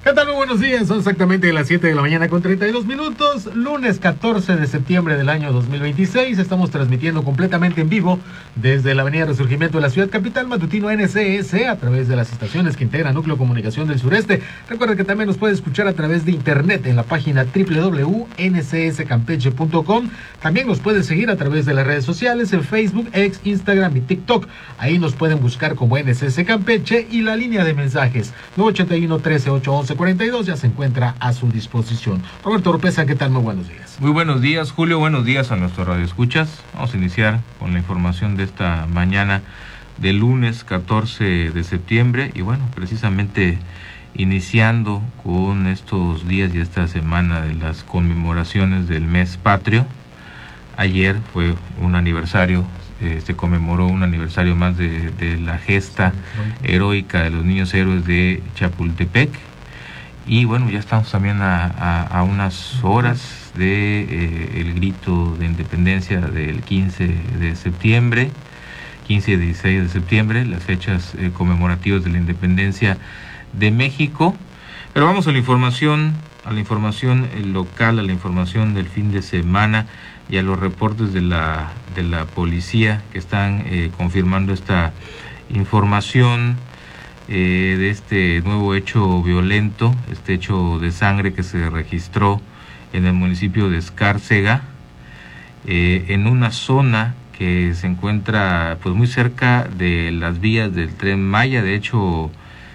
¿Qué tal? Muy buenos días, son exactamente las 7 de la mañana con 32 minutos, lunes 14 de septiembre del año 2026, estamos transmitiendo completamente en vivo desde la avenida Resurgimiento de la ciudad capital, matutino NCS, a través de las estaciones que integra Núcleo Comunicación del Sureste. Recuerda que también nos puede escuchar a través de internet en la página www.ncscampeche.com, también nos puede seguir a través de las redes sociales en Facebook, X, Instagram y TikTok, ahí nos pueden buscar como NCS Campeche y la línea de mensajes 981 13 811 42 ya se encuentra a su disposición. Roberto Oropeza, ¿qué tal? Muy buenos días. Muy buenos días, Julio. Buenos días a nuestros radioescuchas. Vamos a iniciar con la información de esta mañana del lunes 14 de septiembre. Y bueno, precisamente iniciando con estos días y esta semana de las conmemoraciones del mes patrio. Ayer fue un aniversario, se conmemoró un aniversario más de la gesta heroica de los niños héroes de Chapultepec. Y bueno, ya estamos también a unas horas de el grito de independencia del 15 de septiembre, 15 y 16 de septiembre, las fechas conmemorativas de la independencia de México. Pero vamos a la información local, a la información del fin de semana y a los reportes de la policía que están confirmando esta información de este nuevo hecho violento, este hecho de sangre que se registró en el municipio de Escárcega, en una zona que se encuentra pues muy cerca de las vías del Tren Maya. De hecho,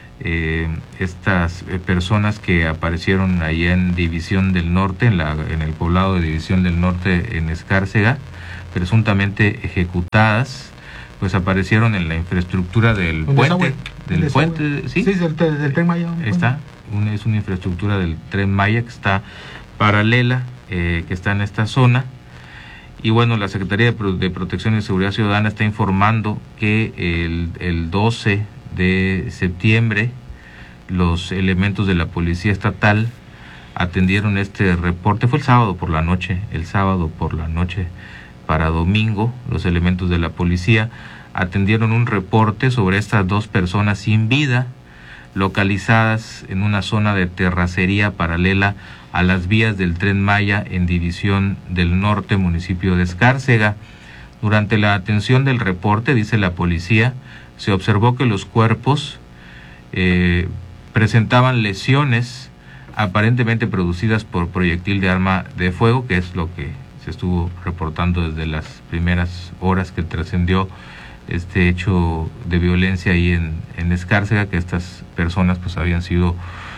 estas personas que aparecieron allá en División del Norte, en el poblado de División del Norte en Escárcega, presuntamente ejecutadas, pues aparecieron en la infraestructura del puente. ¿Sí? Sí, del Tren Maya. Es una infraestructura del Tren Maya que está paralela, que está en esta zona. Y bueno, la Secretaría de Protección y Seguridad Ciudadana está informando que el 12 de septiembre los elementos de la Policía Estatal atendieron este reporte. Fue el sábado por la noche para domingo. Los elementos de la policía atendieron un reporte sobre estas dos personas sin vida localizadas en una zona de terracería paralela a las vías del Tren Maya en División del Norte, municipio de Escárcega. Durante la atención del reporte, dice la policía, se observó que los cuerpos presentaban lesiones aparentemente producidas por proyectil de arma de fuego, que es lo que se estuvo reportando desde las primeras horas que trascendió este hecho de violencia ahí en Escárcega, que estas personas pues habían sido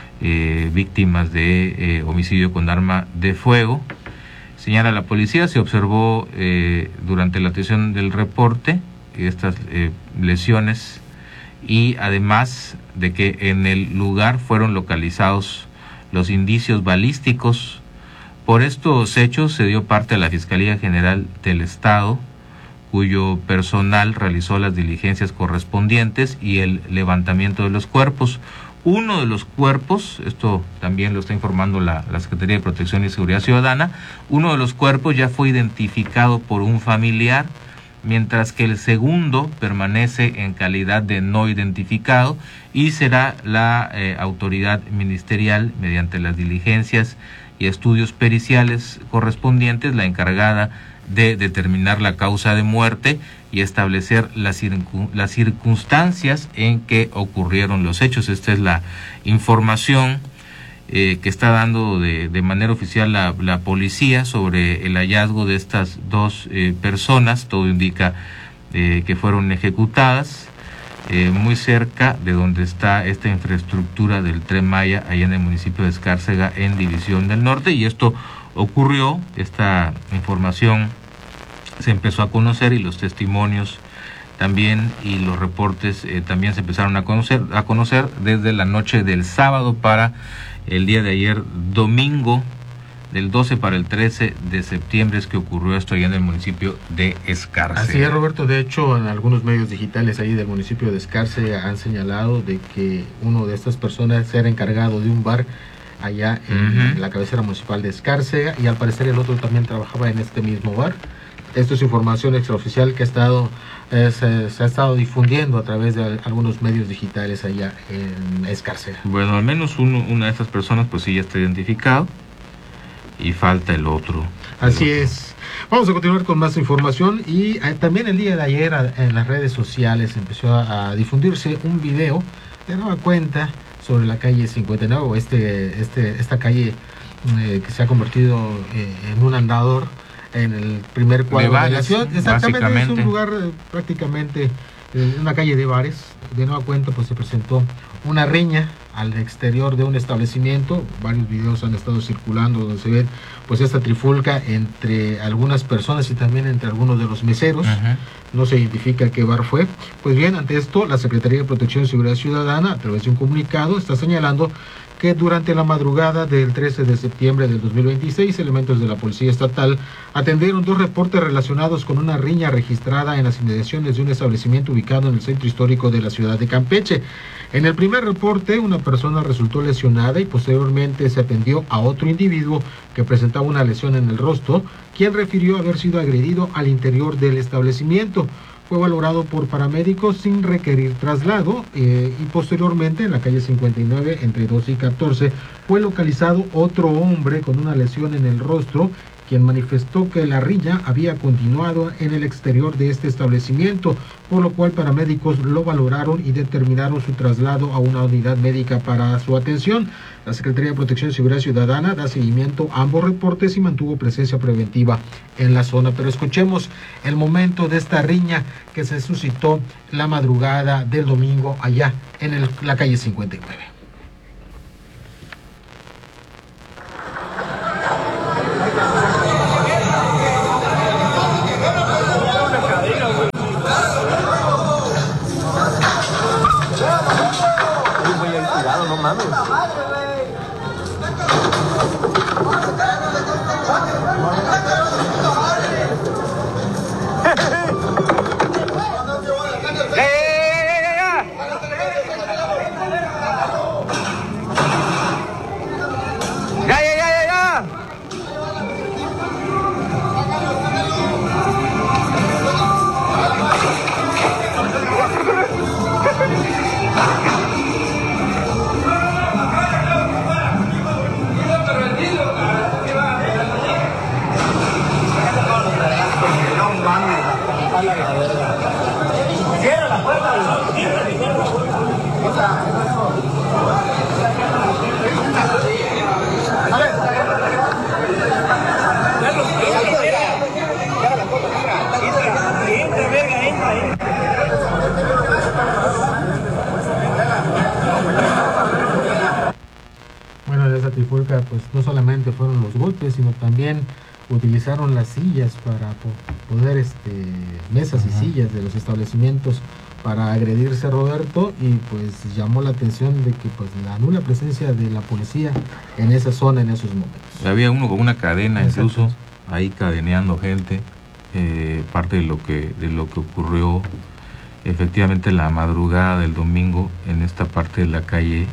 víctimas de homicidio con arma de fuego. Señala la policía, se observó durante la atención del reporte estas lesiones, y además de que en el lugar fueron localizados los indicios balísticos. Por estos hechos se dio parte a la Fiscalía General del Estado, cuyo personal realizó las diligencias correspondientes y el levantamiento de los cuerpos. Uno de los cuerpos, esto también lo está informando la Secretaría de Protección y Seguridad Ciudadana, uno de los cuerpos ya fue identificado por un familiar, mientras que el segundo permanece en calidad de no identificado y será la autoridad ministerial, mediante las diligencias y estudios periciales correspondientes, la encargada de determinar la causa de muerte y establecer las circunstancias en que ocurrieron los hechos. Esta es la información que está dando de manera oficial la policía sobre el hallazgo de estas dos personas. Todo indica que fueron ejecutadas muy cerca de donde está esta infraestructura del Tren Maya, allá en el municipio de Escárcega, en División del Norte. Y esto ocurrió, esta información se empezó a conocer, y los testimonios también y los reportes también se empezaron a conocer desde la noche del sábado para el día de ayer, domingo, del 12 para el 13 de septiembre es que ocurrió esto allá en el municipio de Escárcega. Así es, Roberto. De hecho, en algunos medios digitales ahí del municipio de Escárcega han señalado de que uno de estas personas era encargado de un bar allá en la cabecera municipal de Escárcega, y al parecer el otro también trabajaba en este mismo bar. Esto es información extraoficial que ha estado se ha estado difundiendo a través de algunos medios digitales allá en Escarcera. Bueno, al menos una de estas personas pues sí ya está identificado y falta el otro. Así es. Vamos a continuar con más información y también el día de ayer en las redes sociales empezó a difundirse un video de nueva cuenta sobre la calle 59, o esta calle que se ha convertido en un andador en el primer cuadro de la ciudad. Exactamente, es un lugar prácticamente una calle de bares. De nueva cuenta pues se presentó una riña al exterior de un establecimiento. Varios videos han estado circulando donde se ve pues esta trifulca entre algunas personas y también entre algunos de los meseros. No se identifica qué bar fue. Pues bien, ante esto la Secretaría de Protección y Seguridad Ciudadana, a través de un comunicado, está señalando que durante la madrugada del 13 de septiembre del 2026, elementos de la Policía Estatal atendieron 2 reportes relacionados con una riña registrada en las inmediaciones de un establecimiento ubicado en el centro histórico de la ciudad de Campeche. En el primer reporte, una persona resultó lesionada y posteriormente se atendió a otro individuo que presentaba una lesión en el rostro, quien refirió haber sido agredido al interior del establecimiento. Fue valorado por paramédicos sin requerir traslado y posteriormente en la calle 59 entre 12 y 14 fue localizado otro hombre con una lesión en el rostro, quien manifestó que la riña había continuado en el exterior de este establecimiento, por lo cual paramédicos lo valoraron y determinaron su traslado a una unidad médica para su atención. La Secretaría de Protección y Seguridad Ciudadana da seguimiento a ambos reportes y mantuvo presencia preventiva en la zona. Pero escuchemos el momento de esta riña que se suscitó la madrugada del domingo allá en la calle 59. Bueno, de esa trifulca pues no solamente fueron los golpes, sino también utilizaron las sillas para poder mesas y sillas de los establecimientos para agredirse a Roberto, y pues llamó la atención de que pues la nula presencia de la policía en esa zona en esos momentos. Había uno con una cadena incluso ahí cadeneando gente, parte de lo que ocurrió efectivamente la madrugada del domingo en esta parte de la calle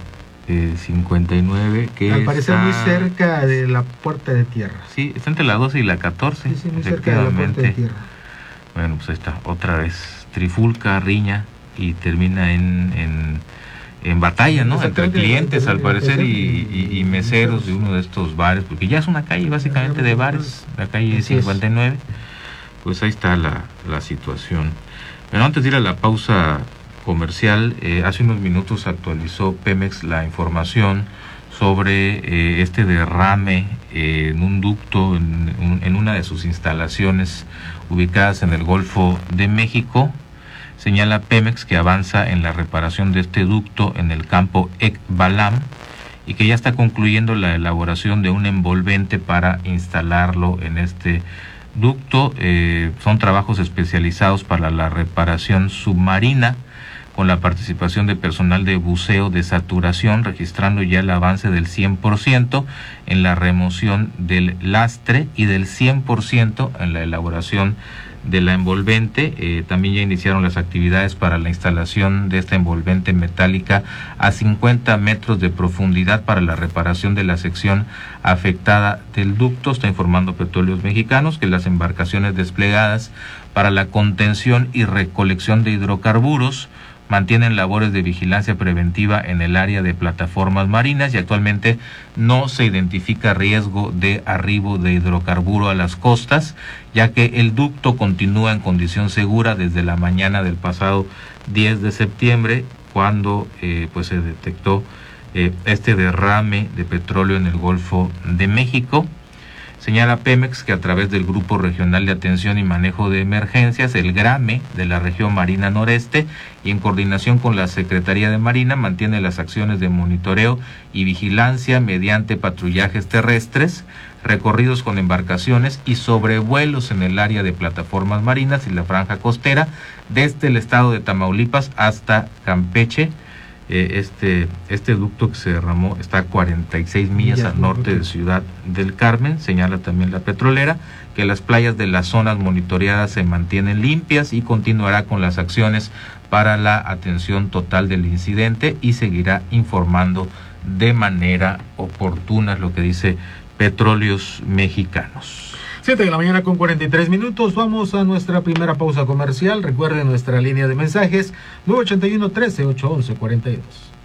59, que al parecer muy cerca de la Puerta de Tierra. Sí, está entre la 12 y la 14. Sí, muy cerca de la Puerta de Tierra. Bueno, pues ahí está, otra vez trifulca, riña, y termina en batalla, ¿no? Entre clientes, al parecer, y meseros de uno de estos bares, porque ya es una calle básicamente de bares, la calle 59. Pues ahí está la situación. Pero antes de ir a la pausa comercial, hace unos minutos actualizó Pemex la información sobre este derrame en un ducto en una de sus instalaciones ubicadas en el Golfo de México. Señala Pemex que avanza en la reparación de este ducto en el campo Ekbalam y que ya está concluyendo la elaboración de un envolvente para instalarlo en este ducto. Son trabajos especializados para la reparación submarina, con la participación de personal de buceo de saturación, registrando ya el avance del 100% en la remoción del lastre y del 100% en la elaboración de la envolvente. También ya iniciaron las actividades para la instalación de esta envolvente metálica a 50 metros de profundidad para la reparación de la sección afectada del ducto. Está informando Petróleos Mexicanos que las embarcaciones desplegadas para la contención y recolección de hidrocarburos mantienen labores de vigilancia preventiva en el área de plataformas marinas y actualmente no se identifica riesgo de arribo de hidrocarburo a las costas, ya que el ducto continúa en condición segura desde la mañana del pasado 10 de septiembre, cuando pues se detectó este derrame de petróleo en el Golfo de México. Señala Pemex que a través del Grupo Regional de Atención y Manejo de Emergencias, el GRAME de la región Marina Noreste, y en coordinación con la Secretaría de Marina, mantiene las acciones de monitoreo y vigilancia mediante patrullajes terrestres, recorridos con embarcaciones y sobrevuelos en el área de plataformas marinas y la franja costera, desde el estado de Tamaulipas hasta Campeche. Este ducto que se derramó está a 46 millas al norte de Ciudad del Carmen. Señala también la petrolera que las playas de las zonas monitoreadas se mantienen limpias y continuará con las acciones para la atención total del incidente y seguirá informando de manera oportuna, es lo que dice Petróleos Mexicanos. 7 de la mañana con 43 minutos. Vamos a nuestra primera pausa comercial. Recuerden nuestra línea de mensajes 981-13-811-42.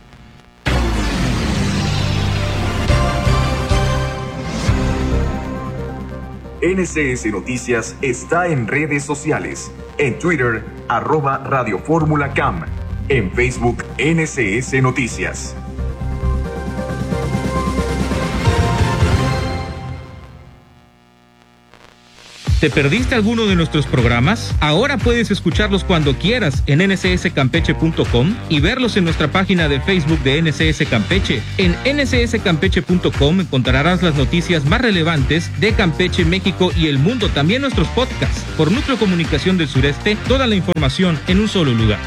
NCS Noticias está en redes sociales. En Twitter, @Radio Fórmula CAM. En Facebook, NCS Noticias. ¿Te perdiste alguno de nuestros programas? Ahora puedes escucharlos cuando quieras en ncscampeche.com y verlos en nuestra página de Facebook de NCS Campeche. En ncscampeche.com encontrarás las noticias más relevantes de Campeche, México y el mundo, también nuestros podcasts. Por Núcleo Comunicación del Sureste, toda la información en un solo lugar.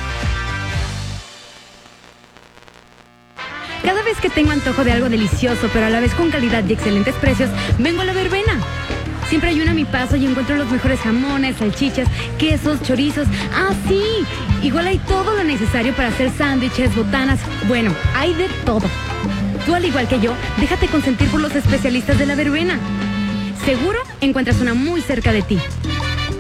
Cada vez que tengo antojo de algo delicioso, pero a la vez con calidad y excelentes precios, vengo a La Verbena. Siempre hay uno a mi paso y encuentro los mejores jamones, salchichas, quesos, chorizos. ¡Ah, sí! Igual hay todo lo necesario para hacer sándwiches, botanas. Bueno, hay de todo. Tú, al igual que yo, déjate consentir por los especialistas de La Verbena. Seguro encuentras una muy cerca de ti.